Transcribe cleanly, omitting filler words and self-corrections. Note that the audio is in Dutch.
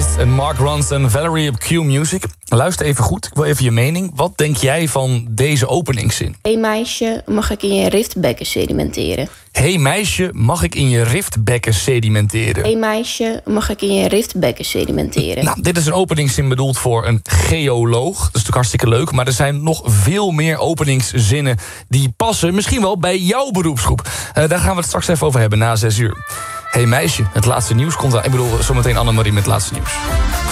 Artist en Mark Ronson, Valerie op Q Music. Luister even goed, ik wil even je mening. Wat denk jij van deze openingszin? Hey meisje, mag ik in je riftbekken sedimenteren? Hey meisje, mag ik in je riftbekken sedimenteren? Hey meisje, mag ik in je riftbekken sedimenteren? Nou, dit is een openingszin bedoeld voor een geoloog. Dat is natuurlijk hartstikke leuk, maar er zijn nog veel meer openingszinnen die passen, misschien wel bij jouw beroepsgroep. Daar gaan we het straks even over hebben na 6 uur. Hey meisje, het laatste nieuws komt aan. Ik bedoel, zometeen Annemarie met het laatste nieuws.